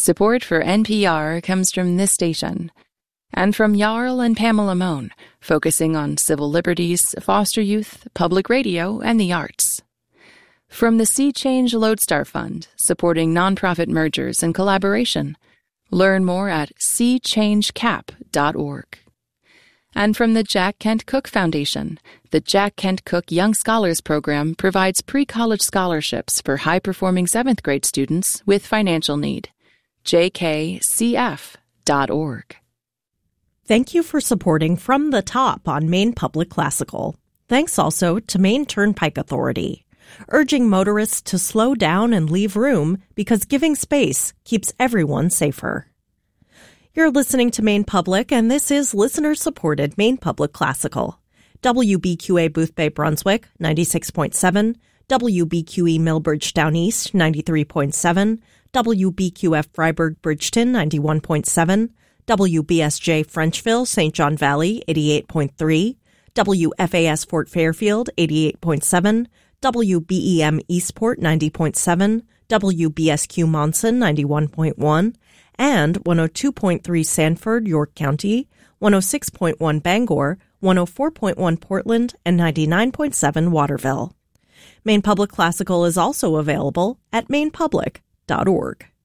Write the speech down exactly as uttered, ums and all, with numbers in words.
Support for N P R comes from this station and from Jarl and Pamela Mohn, focusing on civil liberties, foster youth, public radio, and the arts. From the Sea Change Lodestar Fund, supporting nonprofit mergers and collaboration. Learn more at sea change cap dot org. And from the Jack Kent Cooke Foundation, the Jack Kent Cooke Young Scholars Program provides pre-college scholarships for high-performing seventh grade students with financial need. j k c f dot org. Thank you for supporting From the Top on Maine Public Classical. Thanks also to Maine Turnpike Authority, urging motorists to slow down and leave room because giving space keeps everyone safer. You're listening to Maine Public, and this is listener-supported Maine Public Classical. W B Q A Boothbay Brunswick, ninety-six point seven, W B Q E Millbridge Down East, ninety-three point seven, W B Q F Freiburg Bridgeton, ninety-one point seven, W B S J Frenchville, Saint John Valley, eighty-eight point three, W F A S Fort Fairfield, eighty-eight point seven, W B E M Eastport, ninety point seven, W B S Q Monson, ninety-one point one, and one oh two point three Sanford, York County, one oh six point one Bangor, one oh four point one Portland, and ninety-nine point seven Waterville. Maine Public Classical is also available at maine public dot org.